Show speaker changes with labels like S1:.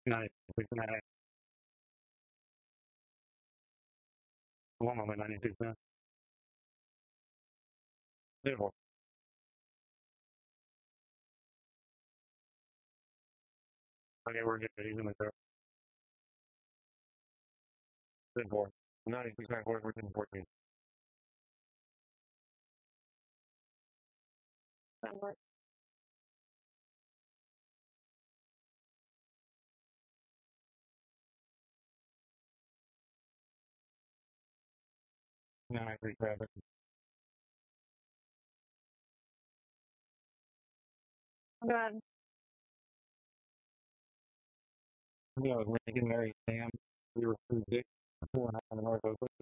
S1: 96.5. One moment, 96. Therefore, okay, we're good. Using the third. Therefore, 96.9, 14. That works. 93.7. Go ahead. You know, Lincoln, Mary, Sam, we were through Dick, 4 and a half in the North Oakland.